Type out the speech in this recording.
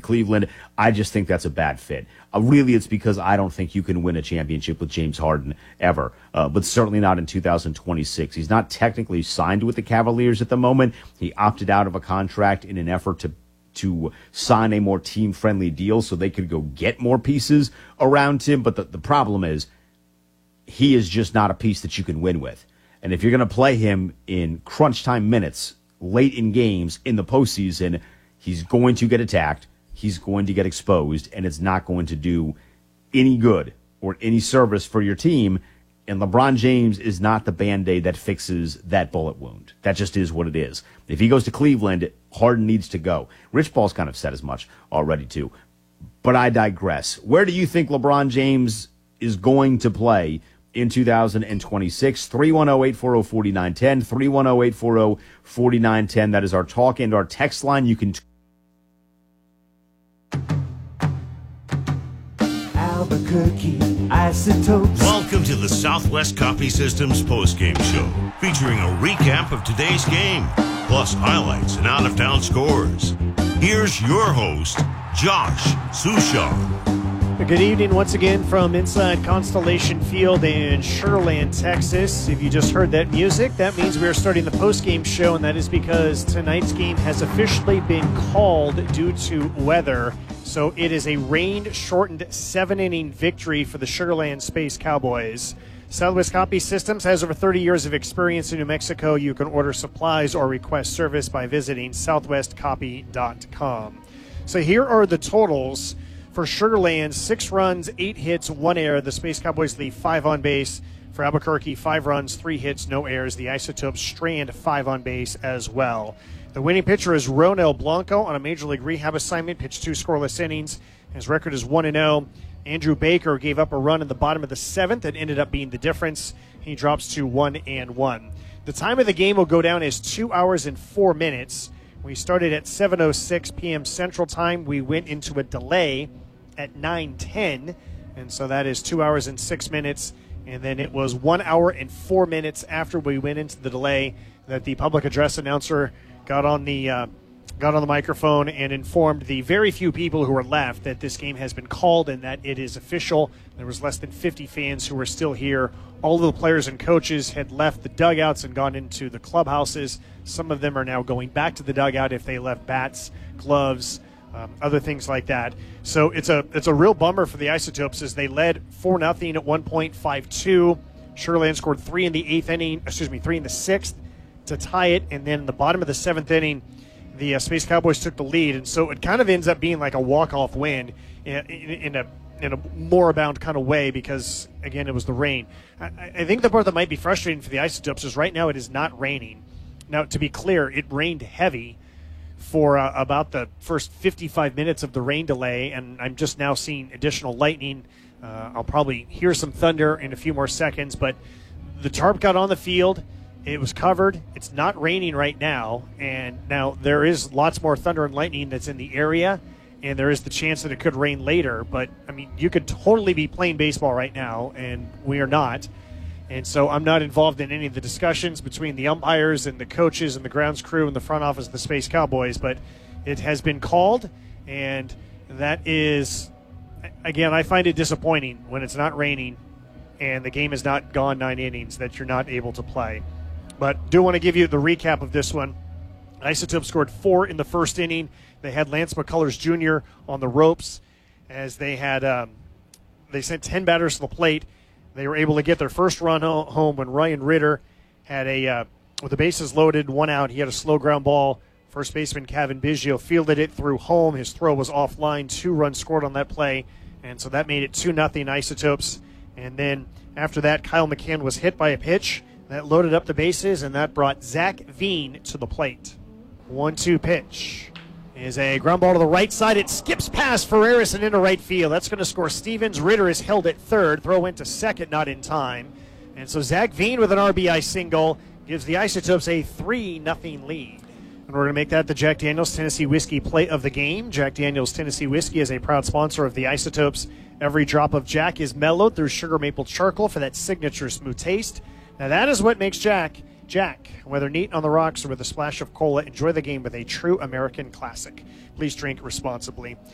Cleveland. I just think that's a bad fit. Really, it's because I don't think you can win a championship with James Harden ever, but certainly not in 2026. He's not technically signed with the Cavaliers at the moment. He opted out of a contract in an effort to sign a more team-friendly deal so they could go get more pieces around him. But the problem is he is just not a piece that you can win with. And if you're going to play him in crunch time minutes late in games in the postseason, he's going to get attacked. He's going to get exposed, and it's not going to do any good or any service for your team. And LeBron James is not the Band-Aid that fixes that bullet wound. That just is what it is. If he goes to Cleveland, Harden needs to go. Rich Paul's kind of said as much already, too. But I digress. Where do you think LeBron James is going to play in 2026? 310-840-4910, 310-840-4910. That is our talk and our text line. You can Albuquerque Isotopes. Welcome to the Southwest Copy Systems postgame show, featuring a recap of today's game, plus highlights and out-of-town scores. Here's your host, Josh Sushan. Good evening once again from inside Constellation Field in Sugar Land, Texas. If you just heard that music, that means we are starting the postgame show, and that is because tonight's game has officially been called due to weather. So it is a rain-shortened 7-inning victory for the Sugar Land Space Cowboys. Southwest Copy Systems has over 30 years of experience in New Mexico. You can order supplies or request service by visiting southwestcopy.com. So here are the totals for Sugar Land: 6 runs, 8 hits, 1 error. The Space Cowboys leave 5 on base. For Albuquerque, 5 runs, 3 hits, no errors. The Isotopes strand 5 on base as well. The winning pitcher is Ronel Blanco on a Major League rehab assignment, pitched 2 scoreless innings. His record is 1-0. Andrew Baker gave up a run in the bottom of the 7th that ended up being the difference. He drops to 1-1. The time of the game will go down as 2 hours and 4 minutes. We started at 7:06 p.m. Central Time. We went into a delay at 9:10, and so that is 2 hours and 6 minutes. And then it was 1 hour and 4 minutes after we went into the delay that the public address announcer got on the microphone and informed the very few people who were left that this game has been called and that it is official. There was less than 50 fans who were still here. All of the players and coaches had left the dugouts and gone into the clubhouses. Some of them are now going back to the dugout if they left bats, gloves, other things like that. So it's a real bummer for the Isotopes as they led 4-0 at 1.52. Sugar Land scored 3 in the 8th inning, 3 in the 6th to tie it, and then in the bottom of the 7th inning, the Space Cowboys took the lead, and so it kind of ends up being like a walk-off win in a moribund kind of way because, again, it was the rain. I think the part that might be frustrating for the Isotopes is right now it is not raining. Now, to be clear, it rained heavy for about the first 55 minutes of the rain delay, and I'm just now seeing additional lightning. I'll probably hear some thunder in a few more seconds, but the tarp got on the field. It was covered. It's not raining right now, and now there is lots more thunder and lightning that's in the area, and there is the chance that it could rain later. But, I mean, you could totally be playing baseball right now, and we are not. And so I'm not involved in any of the discussions between the umpires and the coaches and the grounds crew and the front office of the Space Cowboys, but it has been called, and that is, again, I find it disappointing when it's not raining and the game has not gone 9 innings that you're not able to play. But do want to give you the recap of this one. Isotopes scored 4 in the first inning. They had Lance McCullers Jr. on the ropes as they had they sent 10 batters to the plate. They were able to get their first run home when Ryan Ritter had with the bases loaded, 1 out. He had a slow ground ball. First baseman Kevin Biggio fielded it through home. His throw was offline. 2 runs scored on that play, and so that made it 2-0 Isotopes. And then after that, Kyle McCann was hit by a pitch that loaded up the bases, and that brought Zach Veen to the plate. 1-2 pitch is a ground ball to the right side. It skips past Ferreras and into right field. That's going to score Stevens. Ritter is held at third. Throw went to second, not in time. And so Zach Veen with an RBI single gives the Isotopes a 3-0 lead. And we're going to make that the Jack Daniel's Tennessee Whiskey play of the game. Jack Daniel's Tennessee Whiskey is a proud sponsor of the Isotopes. Every drop of Jack is mellowed through sugar maple charcoal for that signature smooth taste. Now that is what makes Jack. Whether neat on the rocks or with a splash of cola, enjoy the game with a true American classic. Please drink responsibly.